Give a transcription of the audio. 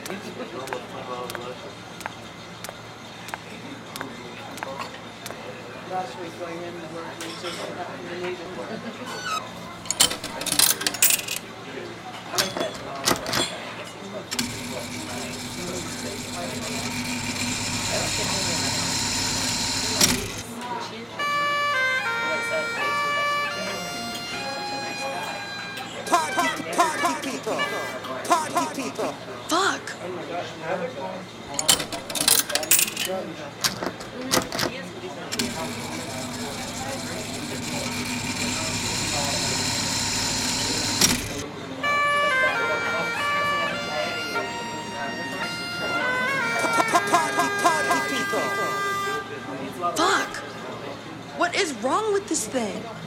Last week going in to work, we just happened to need it. Party people. Party people. Fuck! Party people. Fuck! What is wrong with this thing?